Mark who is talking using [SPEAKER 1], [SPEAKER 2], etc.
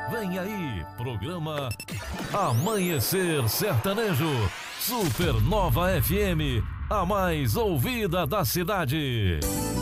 [SPEAKER 1] Vem aí, programa Amanhecer Sertanejo, Supernova FM, a mais ouvida da cidade.